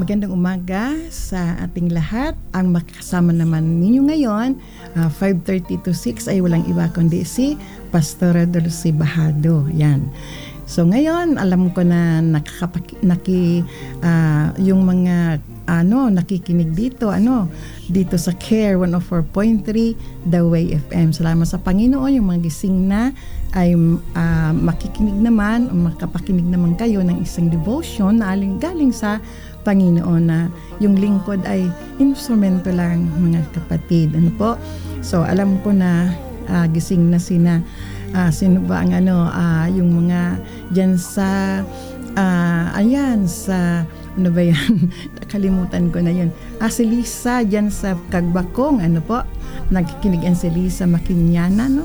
Magandang umaga sa ating lahat. Ang makakasama naman ninyo ngayon, 5:30 to 6 ay walang iba kundi si Pastora Dulce Bahado. Yan. So ngayon, alam ko na yung mga nakikinig dito dito sa CARE 104.3 The Way FM. Salamat sa Panginoon, yung mga gising na ay makikinig naman o makapakinig naman kayo ng isang devotion na galing sa Panginoon, na yung lingkod ay instrumento lang, mga kapatid. Ano po? So alam ko na gising na sino ba ang yung mga dyan sa ano ba yan? Nakalimutan ko na yun. Si Lisa dyan sa Kagbakong, nagkikinig yan si Lisa Makinyana, no?